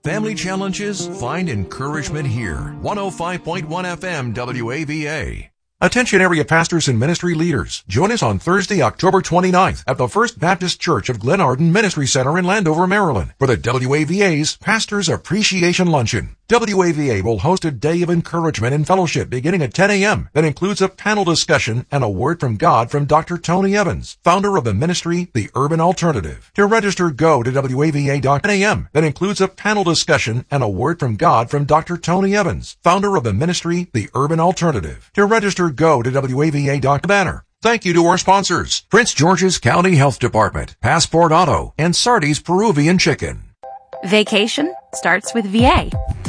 Family challenges? Find encouragement here. 105.1 FM WAVA. Attention area pastors and ministry leaders. Join us on Thursday, October 29th at the First Baptist Church of Glenarden Ministry Center in Landover, Maryland for the WAVA's Pastors Appreciation Luncheon. WAVA will host a day of encouragement and fellowship beginning at 10 a.m. that includes a panel discussion and a word from God from Dr. Tony Evans, founder of the ministry, The Urban Alternative. To register, go to WAVA.am. That includes a panel discussion and a word from God from Dr. Tony Evans, founder of the ministry, The Urban Alternative. To register, go to WAVA.banner. Thank you to our sponsors, Prince George's County Health Department, Passport Auto, and Sardi's Peruvian Chicken. Vacation starts with VA.